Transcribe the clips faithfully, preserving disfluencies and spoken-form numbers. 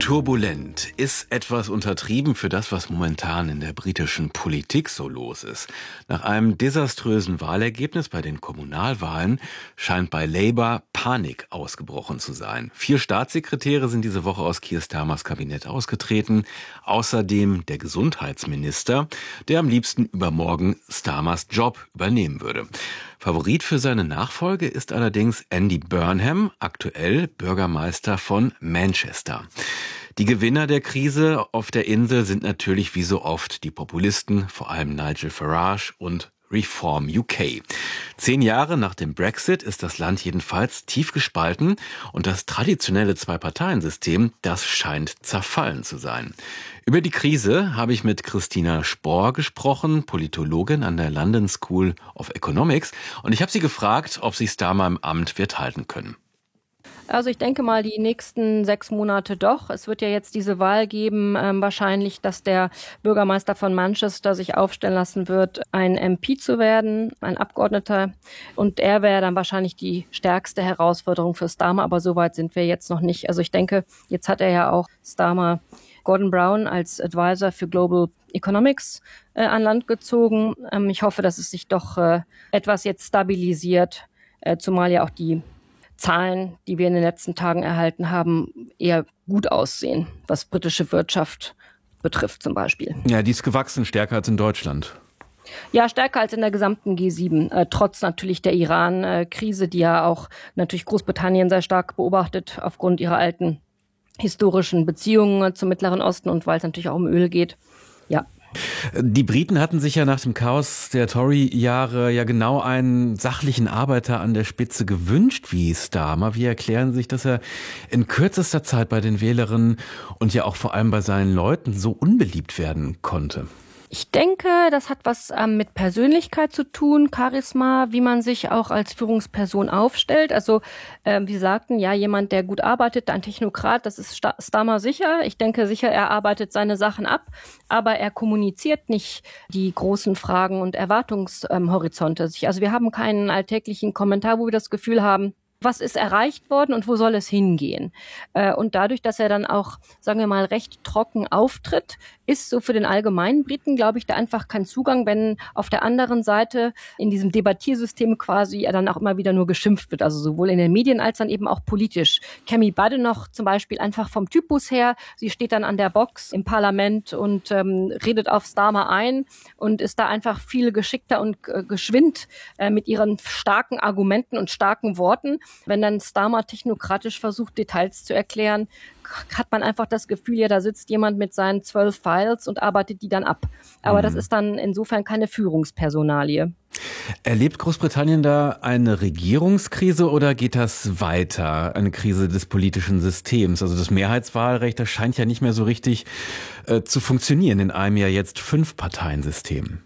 Turbulent ist etwas untertrieben für das, was momentan in der britischen Politik so los ist. Nach einem desaströsen Wahlergebnis bei den Kommunalwahlen scheint bei Labour Panik ausgebrochen zu sein. Vier Staatssekretäre sind diese Woche aus Keir Starmers Kabinett ausgetreten. Außerdem der Gesundheitsminister, der am liebsten übermorgen Starmers Job übernehmen würde. Favorit für seine Nachfolge ist allerdings Andy Burnham, aktuell Bürgermeister von Manchester. Die Gewinner der Krise auf der Insel sind natürlich wie so oft die Populisten, vor allem Nigel Farage und Reform U K. Zehn Jahre nach dem Brexit ist das Land jedenfalls tief gespalten und das traditionelle Zwei-Parteien-System, das scheint zerfallen zu sein. Über die Krise habe ich mit Christina Spohr gesprochen, Politologin an der London School of Economics, und ich habe sie gefragt, ob sie Starmer im Amt wird halten können. Also ich denke mal, die nächsten sechs Monate doch. Es wird ja jetzt diese Wahl geben, ähm, wahrscheinlich, dass der Bürgermeister von Manchester sich aufstellen lassen wird, ein M P zu werden, ein Abgeordneter. Und er wäre dann wahrscheinlich die stärkste Herausforderung für Starmer, aber so weit sind wir jetzt noch nicht. Also ich denke, jetzt hat er ja auch Starmer Gordon Brown als Advisor für Global Economics äh, an Land gezogen. Ähm, ich hoffe, dass es sich doch äh, etwas jetzt stabilisiert, äh, zumal ja auch die Zahlen, die wir in den letzten Tagen erhalten haben, eher gut aussehen, was britische Wirtschaft betrifft zum Beispiel. Ja, die ist gewachsen, stärker als in Deutschland. Ja, stärker als in der gesamten G sieben, äh, trotz natürlich der Iran-Krise, die ja auch natürlich Großbritannien sehr stark beobachtet aufgrund ihrer alten historischen Beziehungen zum Mittleren Osten und weil es natürlich auch um Öl geht. Ja. Die Briten hatten sich ja nach dem Chaos der Tory-Jahre ja genau einen sachlichen Arbeiter an der Spitze gewünscht wie Starmer. Wie erklären Sie sich, dass er in kürzester Zeit bei den Wählerinnen und ja auch vor allem bei seinen Leuten so unbeliebt werden konnte? Ich denke, das hat was ähm, mit Persönlichkeit zu tun, Charisma, wie man sich auch als Führungsperson aufstellt. Also, äh, wie sagten, ja, jemand, der gut arbeitet, ein Technokrat, das ist Sta- Starmer sicher. Ich denke sicher, er arbeitet seine Sachen ab, aber er kommuniziert nicht die großen Fragen und Erwartungshorizonte. Ähm, also wir haben keinen alltäglichen Kommentar, wo wir das Gefühl haben, was ist erreicht worden und wo soll es hingehen? Und dadurch, dass er dann auch, sagen wir mal, recht trocken auftritt, ist so für den allgemeinen Briten, glaube ich, da einfach kein Zugang, wenn auf der anderen Seite in diesem Debattiersystem quasi er dann auch immer wieder nur geschimpft wird, also sowohl in den Medien als dann eben auch politisch. Kemi Badenoch zum Beispiel einfach vom Typus her, sie steht dann an der Box im Parlament und ähm, redet auf Starmer ein und ist da einfach viel geschickter und äh, geschwind äh, mit ihren starken Argumenten und starken Worten. Wenn dann Starmer technokratisch versucht, Details zu erklären, hat man einfach das Gefühl, ja, da sitzt jemand mit seinen zwölf Files und arbeitet die dann ab. Aber mhm. das ist dann insofern keine Führungspersonalie. Erlebt Großbritannien da eine Regierungskrise oder geht das weiter? Eine Krise des politischen Systems? Also das Mehrheitswahlrecht, das scheint ja nicht mehr so richtig äh, zu funktionieren in einem ja jetzt Fünf-Parteien-System.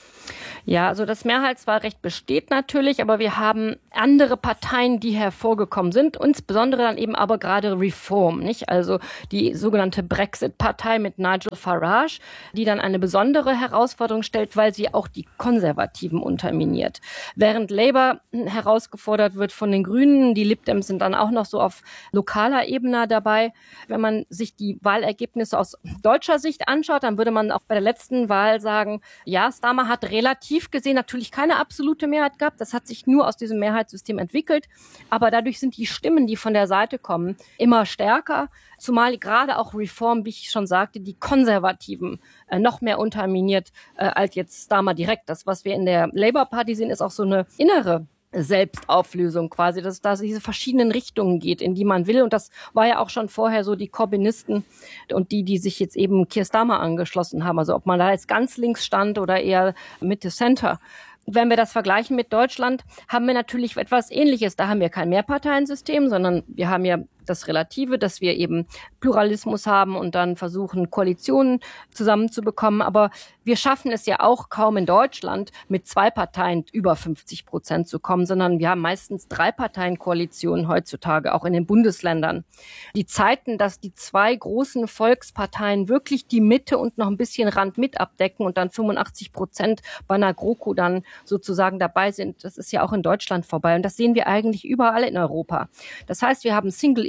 Ja, also das Mehrheitswahlrecht besteht natürlich, aber wir haben andere Parteien, die hervorgekommen sind, insbesondere dann eben aber gerade Reform, nicht? Also die sogenannte Brexit-Partei mit Nigel Farage, die dann eine besondere Herausforderung stellt, weil sie auch die Konservativen unterminiert. Während Labour herausgefordert wird von den Grünen, die Lib Dems sind dann auch noch so auf lokaler Ebene dabei. Wenn man sich die Wahlergebnisse aus deutscher Sicht anschaut, dann würde man auch bei der letzten Wahl sagen, ja, Starmer hat relativ gesehen natürlich keine absolute Mehrheit gehabt. Das hat sich nur aus diesem Mehrheitssystem entwickelt. Aber dadurch sind die Stimmen, die von der Seite kommen, immer stärker. Zumal gerade auch Reform, wie ich schon sagte, die Konservativen äh, noch mehr unterminiert äh, als jetzt Starmer direkt. Das, was wir in der Labour Party sehen, ist auch so eine innere Selbstauflösung quasi, dass es da diese verschiedenen Richtungen geht, in die man will. Und das war ja auch schon vorher so die Corbynisten und die, die sich jetzt eben Keir Starmer angeschlossen haben. Also ob man da jetzt ganz links stand oder eher Mitte Center. Wenn wir das vergleichen mit Deutschland, haben wir natürlich etwas Ähnliches. Da haben wir kein Mehrparteiensystem, sondern wir haben ja das Relative, dass wir eben Pluralismus haben und dann versuchen, Koalitionen zusammenzubekommen. Aber wir schaffen es ja auch kaum in Deutschland, mit zwei Parteien über fünfzig Prozent zu kommen, sondern wir haben meistens Drei-Parteien-Koalitionen heutzutage, auch in den Bundesländern. Die Zeiten, dass die zwei großen Volksparteien wirklich die Mitte und noch ein bisschen Rand mit abdecken und dann fünfundachtzig Prozent bei einer GroKo dann sozusagen dabei sind, das ist ja auch in Deutschland vorbei. Und das sehen wir eigentlich überall in Europa. Das heißt, wir haben Single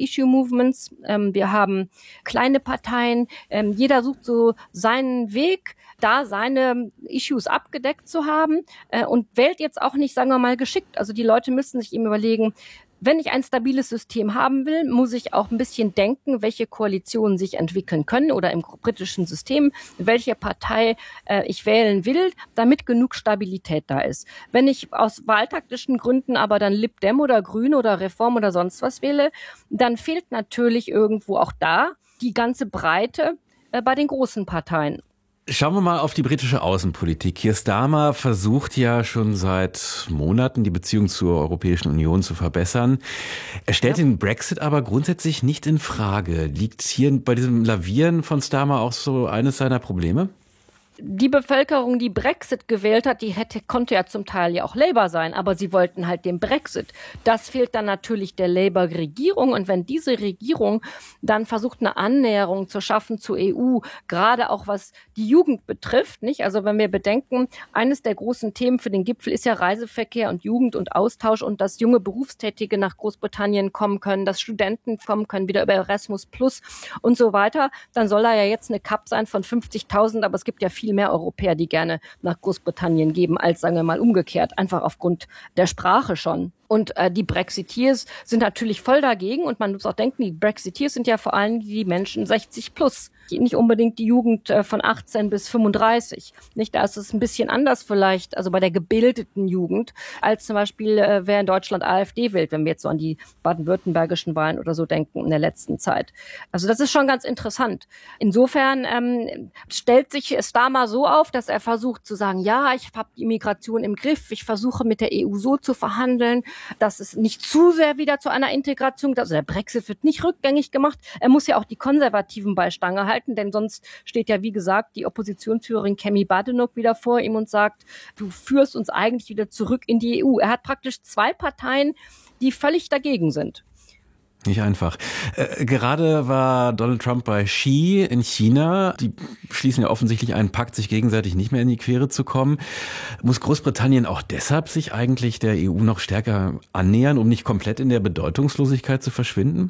Single-Issue-Movements. Ähm, wir haben kleine Parteien. Ähm, jeder sucht so seinen Weg, da seine Issues abgedeckt zu haben äh, und wählt jetzt auch nicht, sagen wir mal, geschickt. Also die Leute müssen sich eben überlegen, wenn ich ein stabiles System haben will, muss ich auch ein bisschen denken, welche Koalitionen sich entwickeln können oder im britischen System, welche Partei äh, ich wählen will, damit genug Stabilität da ist. Wenn ich aus wahltaktischen Gründen aber dann Lib Dem oder Grün oder Reform oder sonst was wähle, dann fehlt natürlich irgendwo auch da die ganze Breite äh, bei den großen Parteien. Schauen wir mal auf die britische Außenpolitik. Keir Starmer versucht ja schon seit Monaten, die Beziehung zur Europäischen Union zu verbessern. Er stellt ja den Brexit aber grundsätzlich nicht in Frage. Liegt hier bei diesem Lavieren von Starmer auch so eines seiner Probleme? Die Bevölkerung, die Brexit gewählt hat, die hätte, konnte ja zum Teil ja auch Labour sein, aber sie wollten halt den Brexit. Das fehlt dann natürlich der Labour-Regierung. Und wenn diese Regierung dann versucht, eine Annäherung zu schaffen zur E U, gerade auch was die Jugend betrifft, nicht? Also wenn wir bedenken, eines der großen Themen für den Gipfel ist ja Reiseverkehr und Jugend und Austausch und dass junge Berufstätige nach Großbritannien kommen können, dass Studenten kommen können, wieder über Erasmus Plus und so weiter, dann soll da ja jetzt eine Cap sein von fünfzigtausend, aber es gibt ja viel mehr Europäer, die gerne nach Großbritannien geben, als, sagen wir mal, umgekehrt, einfach aufgrund der Sprache schon. Und äh, die Brexiteers sind natürlich voll dagegen und man muss auch denken, die Brexiteers sind ja vor allem die Menschen sechzig plus, nicht unbedingt die Jugend äh, von achtzehn bis fünfunddreißig. Nicht, da ist es ein bisschen anders vielleicht, also bei der gebildeten Jugend, als zum Beispiel, äh, wer in Deutschland AfD wählt, wenn wir jetzt so an die baden-württembergischen Wahlen oder so denken in der letzten Zeit. Also das ist schon ganz interessant. Insofern ähm, stellt sich Starmer so auf, dass er versucht zu sagen, ja, ich habe die Migration im Griff, ich versuche mit der E U so zu verhandeln, dass es nicht zu sehr wieder zu einer Integration, also der Brexit wird nicht rückgängig gemacht. Er muss ja auch die Konservativen bei Stange halten, denn sonst steht ja, wie gesagt, die Oppositionsführerin Kemi Badenoch wieder vor ihm und sagt, du führst uns eigentlich wieder zurück in die E U. Er hat praktisch zwei Parteien, die völlig dagegen sind. Nicht einfach. Äh, gerade war Donald Trump bei Xi in China. Die schließen ja offensichtlich einen Pakt, sich gegenseitig nicht mehr in die Quere zu kommen. Muss Großbritannien auch deshalb sich eigentlich der E U noch stärker annähern, um nicht komplett in der Bedeutungslosigkeit zu verschwinden?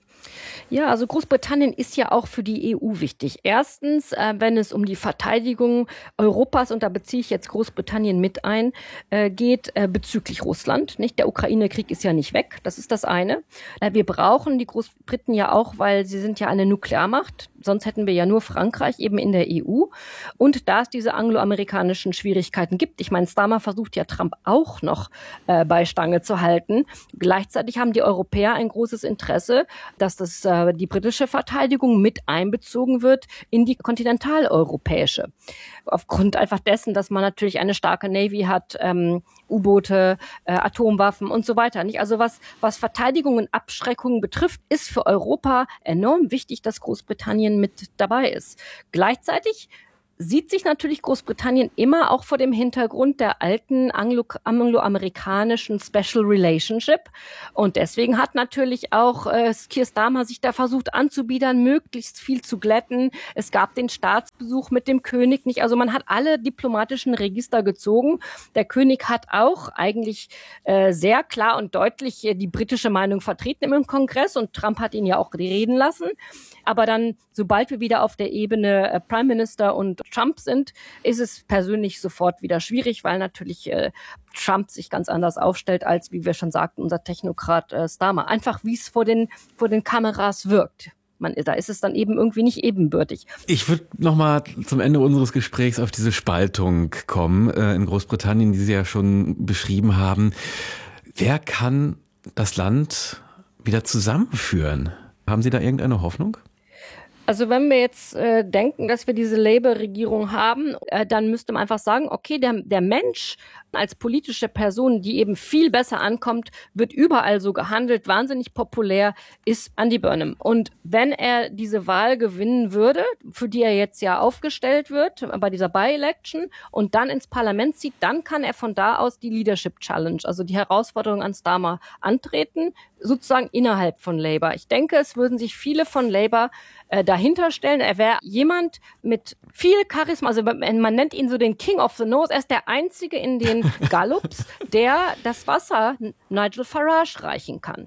Ja, also Großbritannien ist ja auch für die E U wichtig. Erstens, äh, wenn es um die Verteidigung Europas, und da beziehe ich jetzt Großbritannien mit ein, äh, geht äh, bezüglich Russland. Nicht? Der Ukraine-Krieg ist ja nicht weg, das ist das eine. Äh, wir brauchen die Großbriten ja auch, weil sie sind ja eine Nuklearmacht. Sonst hätten wir ja nur Frankreich eben in der E U. Und da es diese angloamerikanischen Schwierigkeiten gibt, ich meine, Starmer versucht ja Trump auch noch äh, bei Stange zu halten. Gleichzeitig haben die Europäer ein großes Interesse, dass das äh, die britische Verteidigung mit einbezogen wird in die kontinentaleuropäische. Aufgrund einfach dessen, dass man natürlich eine starke Navy hat, ähm, U-Boote, äh, Atomwaffen und so weiter. Nicht? Also was, was Verteidigung und Abschreckung betrifft, ist für Europa enorm wichtig, dass Großbritannien mit dabei ist. Gleichzeitig sieht sich natürlich Großbritannien immer auch vor dem Hintergrund der alten Anglo- angloamerikanischen Special Relationship. Und deswegen hat natürlich auch äh, Keir Starmer sich da versucht anzubiedern, möglichst viel zu glätten. Es gab den Staatsbesuch mit dem König nicht. Also man hat alle diplomatischen Register gezogen. Der König hat auch eigentlich äh, sehr klar und deutlich äh, die britische Meinung vertreten im Kongress und Trump hat ihn ja auch reden lassen. Aber dann, sobald wir wieder auf der Ebene äh, Prime Minister und Trump sind, ist es persönlich sofort wieder schwierig, weil natürlich äh, Trump sich ganz anders aufstellt, als, wie wir schon sagten, unser Technokrat äh, Starmer. Einfach, wie es vor den, vor den Kameras wirkt. Man, da ist es dann eben irgendwie nicht ebenbürtig. Ich würde noch mal zum Ende unseres Gesprächs auf diese Spaltung kommen äh, in Großbritannien, die Sie ja schon beschrieben haben. Wer kann das Land wieder zusammenführen? Haben Sie da irgendeine Hoffnung? Also wenn wir jetzt äh, denken, dass wir diese Labour-Regierung haben, äh, dann müsste man einfach sagen, okay, der, der Mensch als politische Person, die eben viel besser ankommt, wird überall so gehandelt, wahnsinnig populär, ist Andy Burnham. Und wenn er diese Wahl gewinnen würde, für die er jetzt ja aufgestellt wird, bei dieser By-Election, und dann ins Parlament zieht, dann kann er von da aus die Leadership Challenge, also die Herausforderung an Starmer antreten, sozusagen innerhalb von Labour. Ich denke, es würden sich viele von Labour äh, dahinter stellen. Er wäre jemand mit viel Charisma, also man nennt ihn so den King of the Nose. Er ist der Einzige in den Gallups, der das Wasser Nigel Farage reichen kann.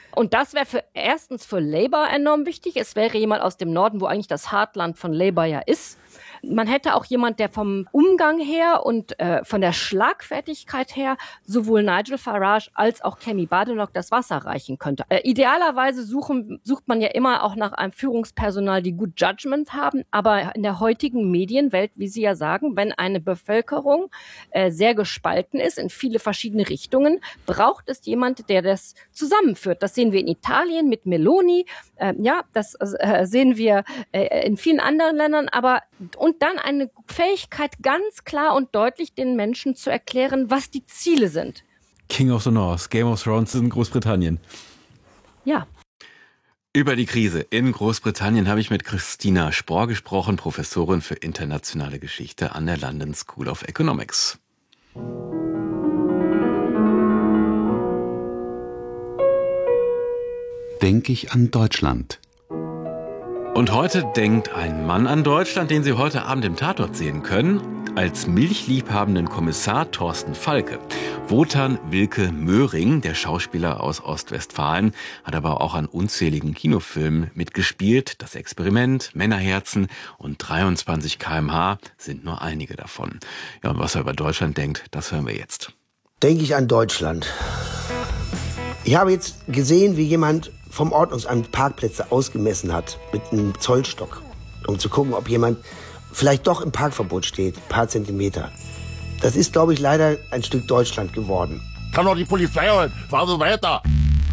Und das wäre für erstens für Labour enorm wichtig. Es wäre jemand aus dem Norden, wo eigentlich das Heartland von Labour ja ist. Man hätte auch jemand, der vom Umgang her und äh, von der Schlagfertigkeit her sowohl Nigel Farage als auch Kemi Badenoch das Wasser reichen könnte. Äh, idealerweise suchen, sucht man ja immer auch nach einem Führungspersonal, die gut Judgment haben. Aber in der heutigen Medienwelt, wie Sie ja sagen, wenn eine Bevölkerung äh, sehr gespalten ist in viele verschiedene Richtungen, braucht es jemand, der das zusammenführt. Das sehen wir in Italien mit Meloni. Äh, ja, das äh, sehen wir äh, in vielen anderen Ländern. Aber und dann eine Fähigkeit, ganz klar und deutlich den Menschen zu erklären, was die Ziele sind. King of the North, Game of Thrones in Großbritannien. Ja. Über die Krise in Großbritannien habe ich mit Christina Spohr gesprochen, Professorin für internationale Geschichte an der London School of Economics. Denke ich an Deutschland. Und heute denkt ein Mann an Deutschland, den Sie heute Abend im Tatort sehen können, als milchliebhabenden Kommissar Thorsten Falke. Wotan Wilke Möhring, der Schauspieler aus Ostwestfalen, hat aber auch an unzähligen Kinofilmen mitgespielt. Das Experiment, Männerherzen und dreiundzwanzig Kilometer pro Stunde sind nur einige davon. Ja, und was er über Deutschland denkt, das hören wir jetzt. Denke ich an Deutschland. Ich habe jetzt gesehen, wie jemand vom Ordnungsamt Parkplätze ausgemessen hat mit einem Zollstock, um zu gucken, ob jemand vielleicht doch im Parkverbot steht, ein paar Zentimeter. Das ist, glaube ich, leider ein Stück Deutschland geworden. Kann doch die Polizei holen, fahren Sie weiter.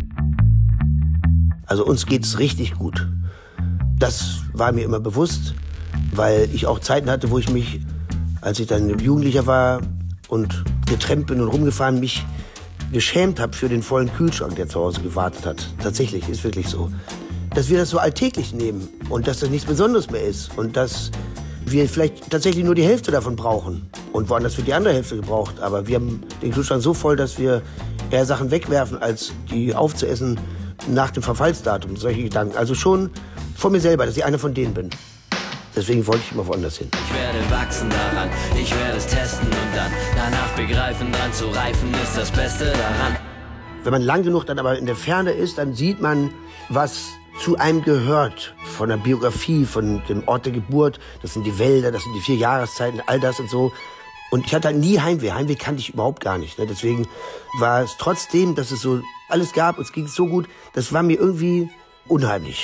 Also uns geht's richtig gut. Das war mir immer bewusst, weil ich auch Zeiten hatte, wo ich mich, als ich dann Jugendlicher war und getrennt bin und rumgefahren, mich geschämt habe für den vollen Kühlschrank, der zu Hause gewartet hat. Tatsächlich, ist wirklich so. Dass wir das so alltäglich nehmen und dass das nichts Besonderes mehr ist und dass wir vielleicht tatsächlich nur die Hälfte davon brauchen und woanders wird die andere Hälfte gebraucht. Aber wir haben den Kühlschrank so voll, dass wir eher Sachen wegwerfen, als die aufzuessen nach dem Verfallsdatum. Solche Gedanken. Also schon von mir selber, dass ich einer von denen bin. Deswegen wollte ich immer woanders hin. Ich werde wachsen daran, ich werde es testen und dann danach begreifen, dran zu reifen ist das Beste daran. Wenn man lang genug dann aber in der Ferne ist, dann sieht man, was zu einem gehört. Von der Biografie, von dem Ort der Geburt. Das sind die Wälder, das sind die vier Jahreszeiten, all das und so. Und ich hatte halt nie Heimweh. Heimweh kannte ich überhaupt gar nicht. Deswegen war es trotzdem, dass es so alles gab, uns ging es so gut, das war mir irgendwie unheimlich.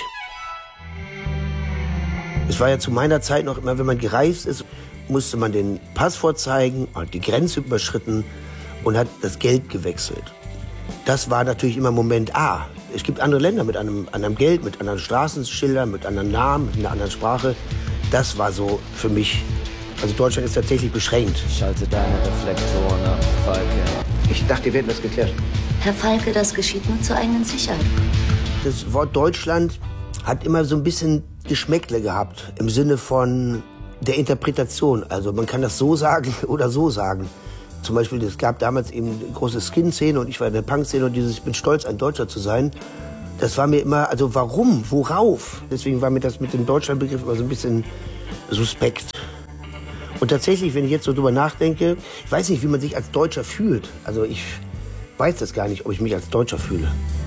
Es war ja zu meiner Zeit noch immer, wenn man gereist ist, musste man den Pass vorzeigen, hat die Grenze überschritten und hat das Geld gewechselt. Das war natürlich immer Moment A. Es gibt andere Länder mit einem anderen Geld, mit anderen Straßenschildern, mit anderen Namen, mit einer anderen Sprache. Das war so für mich. Also Deutschland ist tatsächlich beschränkt. Schalte deine Reflektoren ab, Falke. Ich dachte, wir hätten das geklärt. Herr Falke, das geschieht nur zur eigenen Sicherheit. Das Wort Deutschland hat immer so ein bisschen Geschmäckle gehabt im Sinne von der Interpretation. Also man kann das so sagen oder so sagen. Zum Beispiel, es gab damals eben eine große Skin-Szene und ich war in der Punk-Szene und dieses, ich bin stolz, ein Deutscher zu sein. Das war mir immer, also warum, worauf? Deswegen war mir das mit dem Deutschlandbegriff immer so ein bisschen suspekt. Und tatsächlich, wenn ich jetzt so drüber nachdenke, ich weiß nicht, wie man sich als Deutscher fühlt. Also ich weiß das gar nicht, ob ich mich als Deutscher fühle.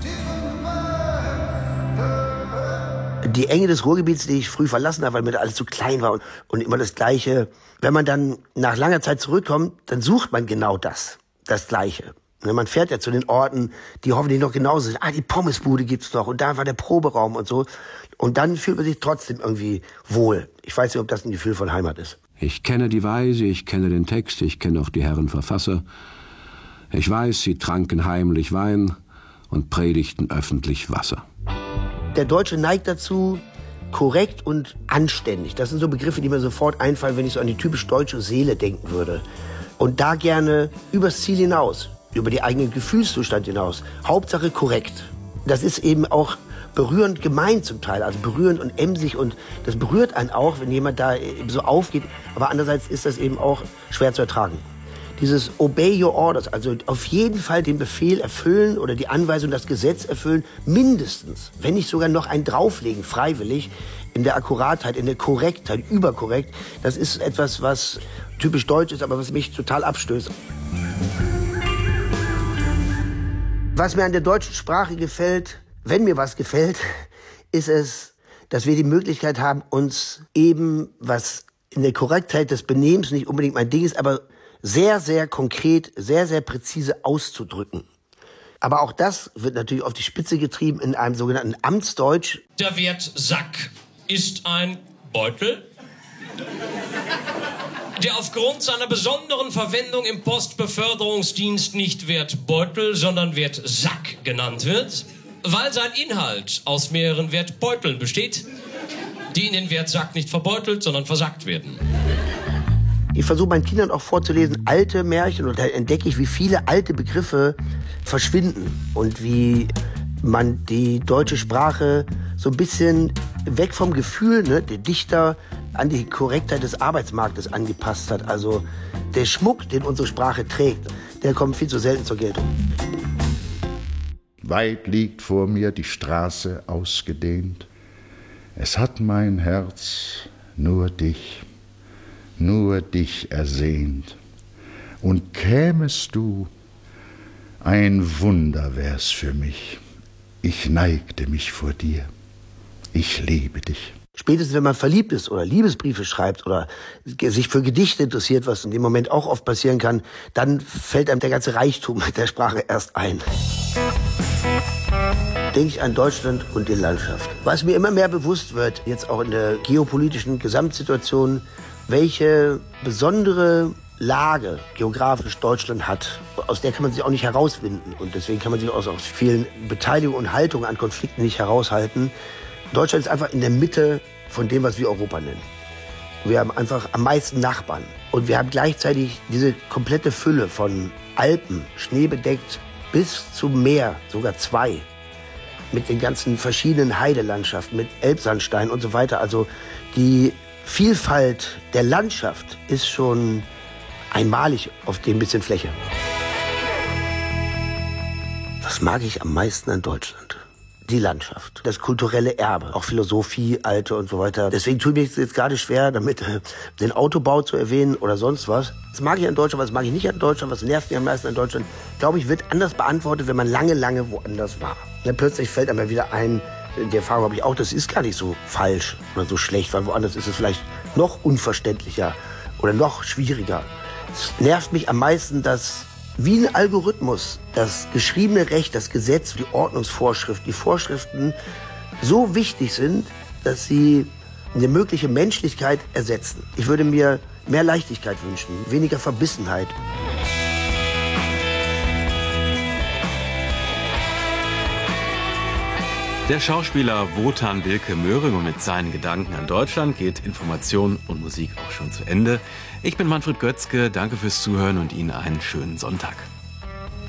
Die Enge des Ruhrgebiets, die ich früh verlassen habe, weil mir da alles zu klein war und, und immer das Gleiche. Wenn man dann nach langer Zeit zurückkommt, dann sucht man genau das, das Gleiche. Man fährt ja zu den Orten, die hoffentlich noch genauso sind. Ah, die Pommesbude gibt's noch und da war der Proberaum und so. Und dann fühlt man sich trotzdem irgendwie wohl. Ich weiß nicht, ob das ein Gefühl von Heimat ist. Ich kenne die Weise, ich kenne den Text, ich kenne auch die Herren Verfasser. Ich weiß, sie tranken heimlich Wein und predigten öffentlich Wasser. Der Deutsche neigt dazu, korrekt und anständig. Das sind so Begriffe, die mir sofort einfallen, wenn ich so an die typisch deutsche Seele denken würde. Und da gerne übers Ziel hinaus, über die eigenen Gefühlszustand hinaus. Hauptsache korrekt. Das ist eben auch berührend gemeint zum Teil, also berührend und emsig und das berührt einen auch, wenn jemand da so aufgeht. Aber andererseits ist das eben auch schwer zu ertragen. Dieses Obey your orders, also auf jeden Fall den Befehl erfüllen oder die Anweisung, das Gesetz erfüllen, mindestens, wenn nicht sogar noch ein drauflegen, freiwillig, in der Akkuratheit, in der Korrektheit, überkorrekt. Das ist etwas, was typisch deutsch ist, aber was mich total abstößt. Was mir an der deutschen Sprache gefällt, wenn mir was gefällt, ist es, dass wir die Möglichkeit haben, uns eben, was in der Korrektheit des Benehmens nicht unbedingt mein Ding ist, aber sehr, sehr konkret, sehr, sehr präzise auszudrücken. Aber auch das wird natürlich auf die Spitze getrieben in einem sogenannten Amtsdeutsch. Der Wert Sack ist ein Beutel, der aufgrund seiner besonderen Verwendung im Postbeförderungsdienst nicht Wertbeutel, sondern Wertsack genannt wird, weil sein Inhalt aus mehreren Wertbeuteln besteht, die in den Wertsack nicht verbeutelt, sondern versackt werden. Ich versuche meinen Kindern auch vorzulesen alte Märchen und da entdecke ich, wie viele alte Begriffe verschwinden und wie man die deutsche Sprache so ein bisschen weg vom Gefühl, ne, der Dichter an die Korrektheit des Arbeitsmarktes angepasst hat. Also der Schmuck, den unsere Sprache trägt, der kommt viel zu selten zur Geltung. Weit liegt vor mir die Straße ausgedehnt. Es hat mein Herz nur dich, nur dich ersehnt. Und kämest du, ein Wunder wär's für mich. Ich neigte mich vor dir. Ich liebe dich. Spätestens, wenn man verliebt ist oder Liebesbriefe schreibt oder sich für Gedichte interessiert, was in dem Moment auch oft passieren kann, dann fällt einem der ganze Reichtum der Sprache erst ein. Denke ich an Deutschland und die Landschaft. Was mir immer mehr bewusst wird, jetzt auch in der geopolitischen Gesamtsituation, welche besondere Lage geografisch Deutschland hat. Aus der kann man sich auch nicht herauswinden. Und deswegen kann man sich aus, aus vielen Beteiligungen und Haltungen an Konflikten nicht heraushalten. Deutschland ist einfach in der Mitte von dem, was wir Europa nennen. Wir haben einfach am meisten Nachbarn. Und wir haben gleichzeitig diese komplette Fülle von Alpen, schneebedeckt, bis zum Meer, sogar zwei. Mit den ganzen verschiedenen Heidelandschaften, mit Elbsandstein und so weiter. Also die Vielfalt der Landschaft ist schon einmalig auf dem bisschen Fläche. Was mag ich am meisten an Deutschland? Die Landschaft, das kulturelle Erbe, auch Philosophie, Alte und so weiter. Deswegen tue ich mir jetzt gerade schwer, damit äh, den Autobau zu erwähnen oder sonst was. Das mag ich an Deutschland, was mag ich nicht an Deutschland, was nervt mich am meisten an Deutschland, glaube ich, wird anders beantwortet, wenn man lange, lange woanders war. Dann plötzlich fällt einem wieder ein, die Erfahrung habe ich auch, das ist gar nicht so falsch oder so schlecht, weil woanders ist es vielleicht noch unverständlicher oder noch schwieriger. Es nervt mich am meisten, dass wie ein Algorithmus das geschriebene Recht, das Gesetz, die Ordnungsvorschrift, die Vorschriften so wichtig sind, dass sie eine mögliche Menschlichkeit ersetzen. Ich würde mir mehr Leichtigkeit wünschen, weniger Verbissenheit. Der Schauspieler Wotan Wilke Möhring und mit seinen Gedanken an Deutschland geht Information und Musik auch schon zu Ende. Ich bin Manfred Götzke, danke fürs Zuhören und Ihnen einen schönen Sonntag.